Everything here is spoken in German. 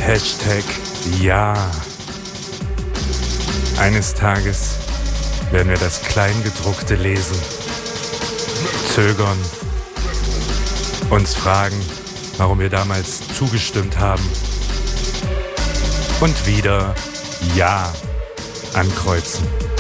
Hashtag ja. Eines Tages werden wir das Kleingedruckte lesen, zögern, uns fragen, warum wir damals zugestimmt haben und wieder ja ankreuzen.